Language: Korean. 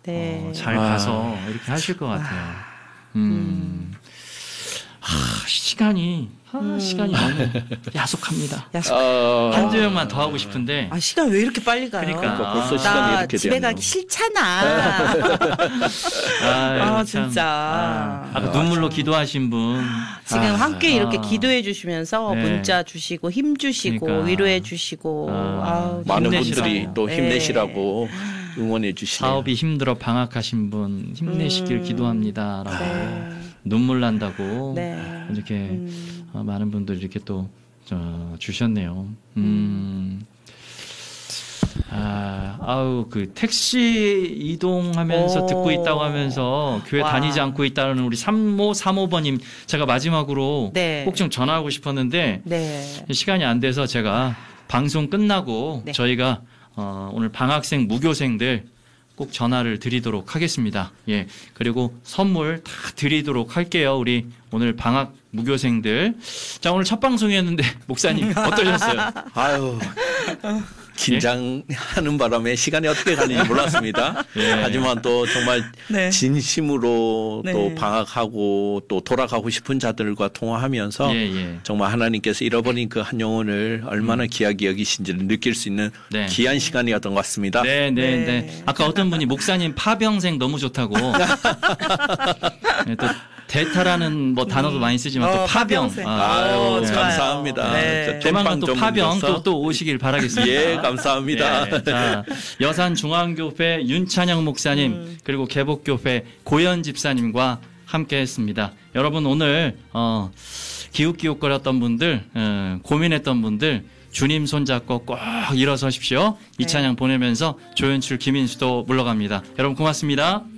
네. 잘 가서 이렇게 하실 것 같아요. 시간이 너무 야속합니다. 한두 명만 더 하고 싶은데. 시간 왜 이렇게 빨리 가요? 그러니까 벌써 시간이 이렇게 집에 되었네요. 가기 싫잖아. 진짜. 아까 눈물로 기도하신 분. 지금 함께 이렇게 기도해 주시면서 네. 문자 주시고 힘 주시고 그러니까. 위로해 주시고 많은 힘내시라고. 분들이 또 힘내시라고 응원해 주시네요. 사업이 힘들어 방학하신 분 힘내시길 기도합니다라고 눈물 난다고 네. 이렇게 많은 분들이 이렇게 또 주셨네요. 그 택시 이동하면서 듣고 있다고 하면서 교회 다니지 않고 있다는 우리 3535번님 제가 마지막으로 네. 꼭 좀 전화하고 싶었는데 네. 시간이 안 돼서 제가 방송 끝나고 네. 저희가 오늘 방학생 무교생들 꼭 전화를 드리도록 하겠습니다. 예. 그리고 선물 다 드리도록 할게요. 우리 오늘 방학 무교생들. 자, 오늘 첫 방송이었는데 목사님 어떠셨어요? 아유, 긴장하는 바람에 시간이 어떻게 가는지 몰랐습니다. 예. 하지만 또 정말 네. 진심으로 네. 또 방학하고 또 돌아가고 싶은 자들과 통화하면서 예. 정말 하나님께서 잃어버린 그 한 영혼을 얼마나 귀하게 여기신지를 느낄 수 있는 네. 귀한 시간이었던 것 같습니다. 네. 아까 어떤 분이 목사님 파병생 너무 좋다고. 네, 또 대타라는 뭐 단어도 많이 쓰지만 또 파병. 파병생. 아유, 좋아요. 감사합니다. 네. 조만간 또 파병 전문이라서. 또 오시길 바라겠습니다. 예, 감사합니다. 네, 자, 여산중앙교회 윤찬영 목사님 그리고 개복교회 고현 집사님과 함께했습니다. 여러분 오늘 기웃기웃거렸던 분들, 고민했던 분들 주님 손잡고 꼭 일어서십시오. 이 찬양 보내면서 조연출 김인수도 물러갑니다. 여러분 고맙습니다.